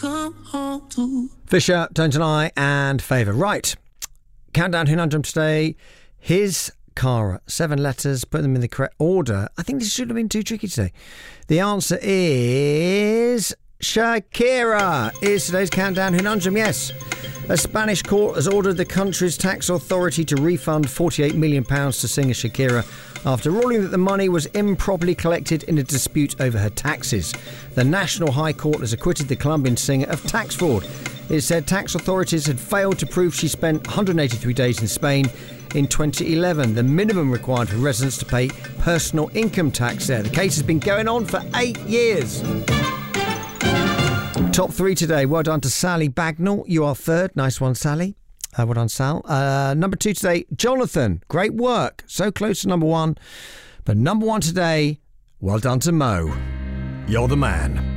come home to. Fisher, Tones and I, and Favour. Right. Countdown Conundrum today. His Cara. 7 letters. Put them in the correct order. I think this should have been too tricky today. The answer is Shakira. Is today's Countdown Conundrum. Yes. A Spanish court has ordered the country's tax authority to refund £48 million to singer Shakira after ruling that the money was improperly collected in a dispute over her taxes. The National High Court has acquitted the Colombian singer of tax fraud. It said tax authorities had failed to prove she spent 183 days in Spain in 2011, the minimum required for residents to pay personal income tax there. The case has been going on for 8 years. Top 3 today. Well done to Sally Bagnall. You are third. Nice one, Sally. Well done, Sal. Number 2 today, Jonathan. Great work. So close to number 1. But number 1 today, well done to Mo. You're the man.